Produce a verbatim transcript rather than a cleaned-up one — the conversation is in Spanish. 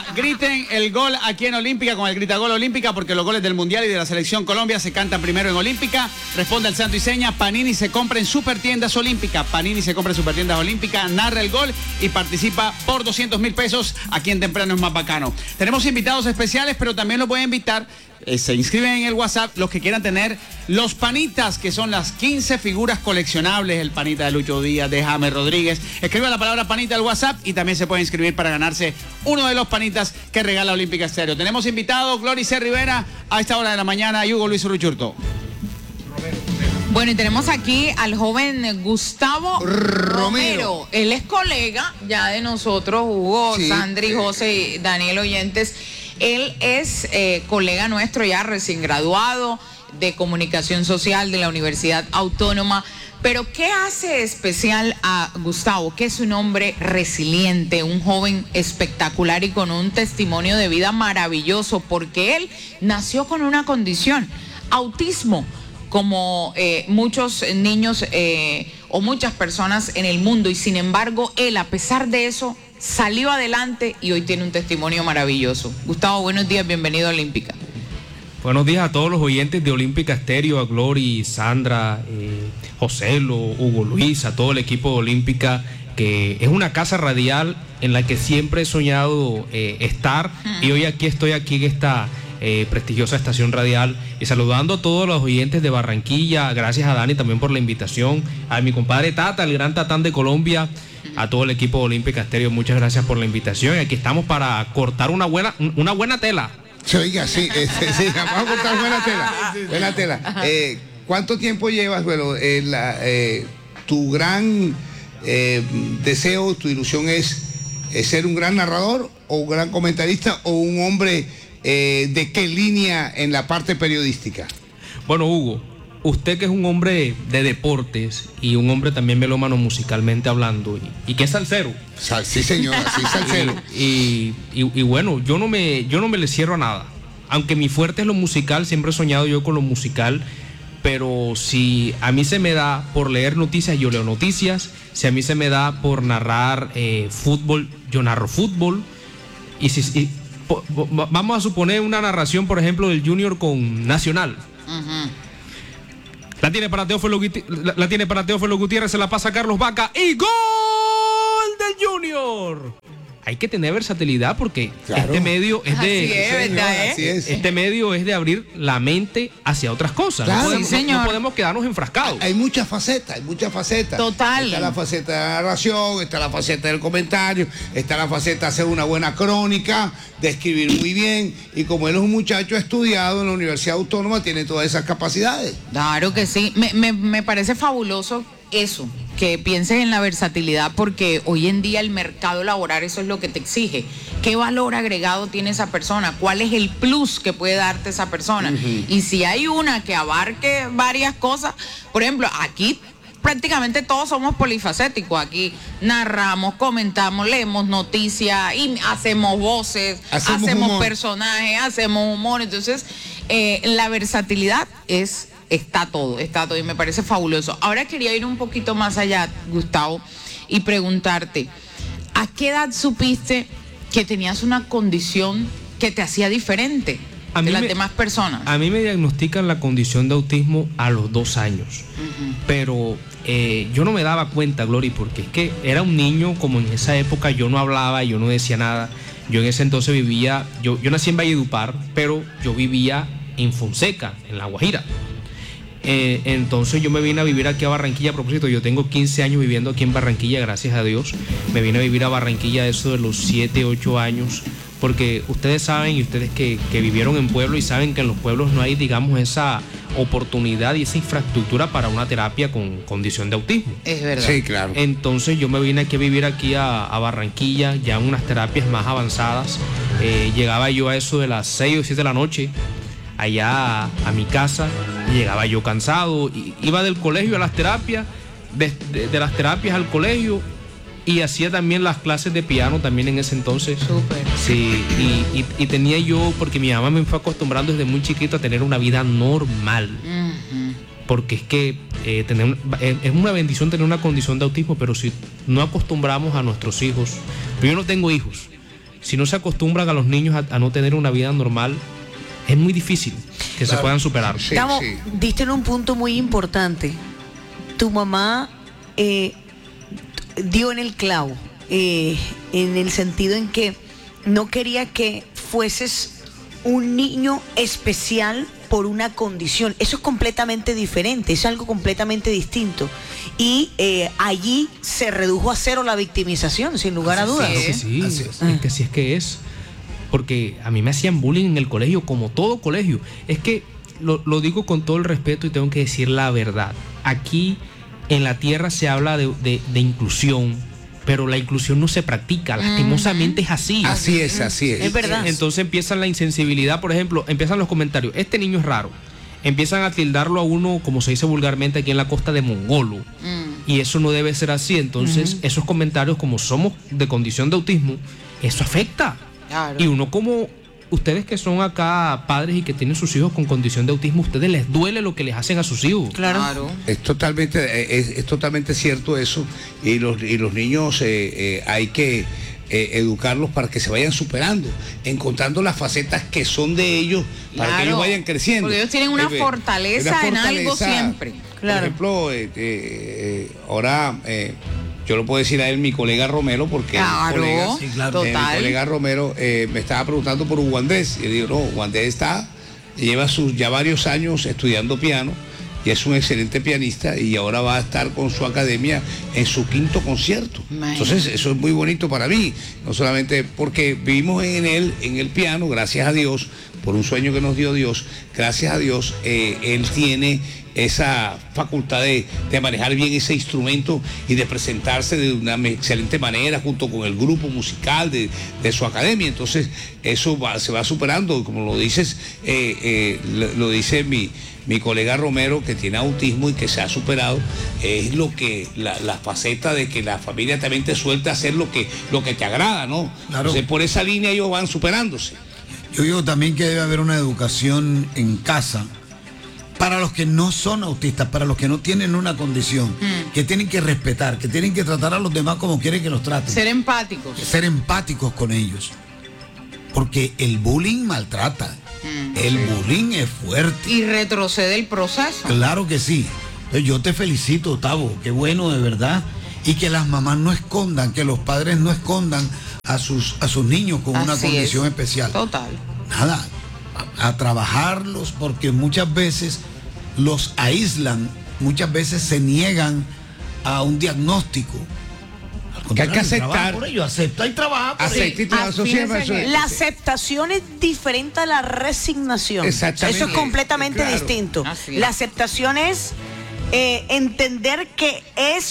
griten el gol aquí en Olímpica con el Grita Gol Olímpica, porque los goles del Mundial y de la Selección Colombia se cantan primero en Olímpica. Responde el santo y seña, Panini se compra en Supertiendas Olímpica. Panini se compra en Supertiendas Olímpica, narra el gol y participa por doscientos mil pesos aquí en Temprano es Más Bacano. Tenemos invitados especiales, pero también los voy a invitar. Eh, se inscriben en el WhatsApp los que quieran tener los panitas, que son las quince figuras coleccionables, el panita de Lucho Díaz, de James Rodríguez. Escriba la palabra panita al WhatsApp y también se puede inscribir para ganarse uno de los panitas que regala Olímpica Estéreo. Tenemos invitados Glory C. Rivera a esta hora de la mañana y Hugo Luis Uruchurto. Bueno, y tenemos aquí al joven Gustavo Romero. Romero. Él es colega ya de nosotros, Hugo, sí, Sandri, eh, José y Daniel Oyentes. Él es eh, colega nuestro ya recién graduado de Comunicación Social de la Universidad Autónoma. Pero ¿qué hace especial a Gustavo? Que es un hombre resiliente, un joven espectacular y con un testimonio de vida maravilloso, porque él nació con una condición, autismo, como eh, muchos niños eh, o muchas personas en el mundo, y sin embargo él, a pesar de eso, salió adelante y hoy tiene un testimonio maravilloso. Gustavo, buenos días, bienvenido a Olímpica. Buenos días a todos los oyentes de Olímpica Estéreo, a Glory, Sandra, eh, Joselo, Hugo Luis, a todo el equipo de Olímpica, que es una casa radial en la que siempre he soñado eh, estar, uh-huh. y hoy aquí estoy aquí en esta eh, prestigiosa estación radial, y saludando a todos los oyentes de Barranquilla. Gracias a Dani también por la invitación, a mi compadre Tata, el gran Tatán de Colombia, a todo el equipo de Olímpica Estéreo, muchas gracias por la invitación. Aquí estamos para cortar una buena, una buena tela. Sí, oiga, sí, eh, sí, vamos a cortar buena tela, buena tela. Eh, ¿Cuánto tiempo llevas, bueno, eh, la, eh, tu gran eh, deseo, tu ilusión es, es ser un gran narrador o un gran comentarista o un hombre eh, de qué línea en la parte periodística? Bueno, Hugo, usted que es un hombre de deportes y un hombre también melómano musicalmente hablando, y, y que es salsero. Sal, sí, señora, sí, salsero. Y, y, y, y bueno, yo no, me, yo no me le cierro a nada. Aunque mi fuerte es lo musical, siempre he soñado yo con lo musical, pero si a mí se me da por leer noticias, yo leo noticias. Si a mí se me da por narrar eh, fútbol, yo narro fútbol. Y si y, po, po, vamos a suponer una narración, por ejemplo, del Junior con Nacional. Uh-huh. La tiene para Teófilo Gutiérrez, la, la tiene para Teófilo Gutiérrez, se la pasa a Carlos Vaca y ¡gol del Junior! Hay que tener versatilidad porque claro. este medio es de así es, ¿verdad, eh? así es. Este medio es de abrir la mente hacia otras cosas. Claro, no, podemos, sí, no, no podemos quedarnos enfrascados. Hay muchas facetas, hay muchas facetas. Total. Está la faceta de la narración, está la faceta del comentario, está la faceta de hacer una buena crónica, de escribir muy bien, y como él es un muchacho estudiado en la Universidad Autónoma, tiene todas esas capacidades. Claro que sí, me, me, me parece fabuloso eso, que pienses en la versatilidad, porque hoy en día el mercado laboral eso es lo que te exige. ¿Qué valor agregado tiene esa persona? ¿Cuál es el plus que puede darte esa persona? Uh-huh. Y si hay una que abarque varias cosas, por ejemplo, aquí prácticamente todos somos polifacéticos. Aquí narramos, comentamos, leemos noticias y hacemos voces, hacemos, hacemos personajes, hacemos humor. Entonces, eh, la versatilidad es... Está todo, está todo y me parece fabuloso. Ahora quería ir un poquito más allá, Gustavo, y preguntarte, ¿a qué edad supiste que tenías una condición que te hacía diferente a de las me, demás personas? A mí me diagnostican la condición de autismo a los dos años, uh-huh. pero eh, yo no me daba cuenta, Glory, porque es que era un niño, como en esa época yo no hablaba, yo no decía nada. Yo en ese entonces vivía, yo, yo nací en Valledupar, pero yo vivía en Fonseca, en La Guajira. Eh, entonces yo me vine a vivir aquí a Barranquilla. A propósito, yo tengo quince años viviendo aquí en Barranquilla, gracias a Dios. Me vine a vivir a Barranquilla eso de los siete, ocho años, porque ustedes saben, y ustedes que, que vivieron en pueblo y saben que en los pueblos no hay, digamos, esa oportunidad y esa infraestructura para una terapia con condición de autismo. Es verdad. Sí, claro. Entonces yo me vine aquí a vivir aquí a, a Barranquilla, ya en unas terapias más avanzadas. Eh, llegaba yo a eso de las seis o siete de la noche, allá a, a mi casa, y llegaba yo cansado, y iba del colegio a las terapias, de, de, de las terapias al colegio, y hacía también las clases de piano también en ese entonces. Súper. Sí, y, y, y tenía yo, porque mi mamá me fue acostumbrando desde muy chiquito a tener una vida normal. Uh-huh. Porque es que eh, tener, es, es una bendición tener una condición de autismo, pero si no acostumbramos a nuestros hijos, pero yo no tengo hijos, si no se acostumbran a los niños a, a no tener una vida normal, es muy difícil que claro. se puedan superar. Sí, Tamo, sí. Diste en un punto muy importante. Tu mamá eh, dio en el clavo, eh, en el sentido en que no quería que fueses un niño especial por una condición. Eso es completamente diferente, es algo completamente distinto. Y eh, allí se redujo a cero la victimización, sin lugar a dudas. Claro que sí, así es. Es que así es que es. Porque a mí me hacían bullying en el colegio, como todo colegio. Es que lo, lo digo con todo el respeto y tengo que decir la verdad. Aquí en la tierra se habla de, de, de inclusión, pero la inclusión no se practica, lastimosamente es así. Así es, así es. Es verdad. Entonces empieza la insensibilidad, por ejemplo, empiezan los comentarios, este niño es raro. Empiezan a tildarlo a uno, como se dice vulgarmente aquí en la costa, de mongolo. Mm. Y eso no debe ser así. Entonces, mm. esos comentarios, como somos de condición de autismo, eso afecta. Claro. Y uno como... Ustedes que son acá padres y que tienen sus hijos con condición de autismo, ¿a ustedes les duele lo que les hacen a sus hijos? Claro. Es totalmente, es, es totalmente cierto eso. Y los, y los niños eh, eh, hay que eh, educarlos para que se vayan superando, encontrando las facetas que son de ellos, para claro. que ellos vayan creciendo. Porque ellos tienen una, eh, fortaleza, una fortaleza en algo siempre. Claro. Por ejemplo, eh, eh, ahora... Eh, yo lo puedo decir a él, mi colega Romero, porque claro, colega, sí, claro. eh, mi colega Romero eh, me estaba preguntando por Hugo Andrés. Y le digo, no, Hugo Andrés está, lleva sus ya varios años estudiando piano y es un excelente pianista y ahora va a estar con su academia en su quinto concierto. Man. Entonces eso es muy bonito para mí, no solamente porque vivimos en él, en el piano, gracias a Dios, por un sueño que nos dio Dios, gracias a Dios, eh, él tiene esa facultad de, de manejar bien ese instrumento y de presentarse de una excelente manera junto con el grupo musical de, de su academia. Entonces eso va, se va superando, como lo dices, eh, eh, lo, lo dice mi, mi colega Romero, que tiene autismo y que se ha superado, es lo que la, la faceta de que la familia también te suelte a hacer lo que, lo que te agrada, ¿no? Claro. Entonces por esa línea ellos van superándose. Yo digo también que debe haber una educación en casa para los que no son autistas, para los que no tienen una condición, mm. que tienen que respetar, que tienen que tratar a los demás como quieren que los traten. Ser empáticos. Ser empáticos con ellos. Porque el bullying maltrata. Mm. El sí. bullying es fuerte. Y retrocede el proceso. Claro que sí. Entonces, yo te felicito, Tavo. Qué bueno, de verdad. Y que las mamás no escondan, que los padres no escondan a sus, a sus niños con Así una condición es. especial. Total. Nada. A trabajarlos, porque muchas veces los aíslan, muchas veces se niegan a un diagnóstico. Que hay que aceptar por ello, acepta y trabaja por acepta y trabaja. La aceptación es diferente a la resignación. Exactamente. Eso es completamente claro. distinto. Así. La aceptación es eh, entender que es